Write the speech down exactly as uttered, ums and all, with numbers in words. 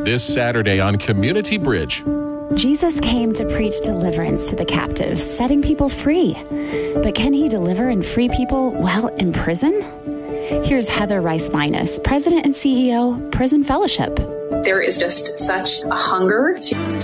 this Saturday on Community Bridge. Jesus came to preach deliverance to the captives, setting people free. But can he deliver and free people while in prison? Here's Heather Rice-Minus, President and C E O, Prison Fellowship. There is just such a hunger to